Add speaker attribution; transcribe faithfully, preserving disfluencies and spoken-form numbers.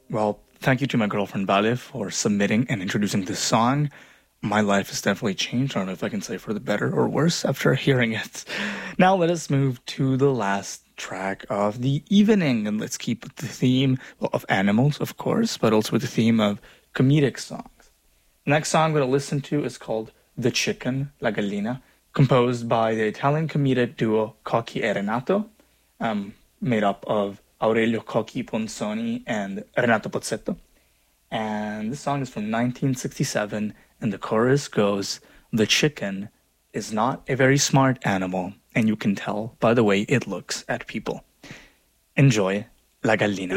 Speaker 1: Well, thank you to my girlfriend Vale for submitting and introducing this song. My life has definitely changed. I don't know if I can say for the better or worse after hearing it. Now let us move to the last track of the evening, and let's keep with the theme well, of animals, of course, but also with the theme of comedic songs. The next song I'm going to listen to is called The Chicken, La Gallina, composed by the Italian comedic duo Cocchi e Renato, um, made up of Aurelio Cocchi Ponzoni and Renato Pozzetto. And this song is from nineteen sixty-seven, and the chorus goes, "The chicken is not a very smart animal, and you can tell by the way it looks at people." Enjoy La Gallina.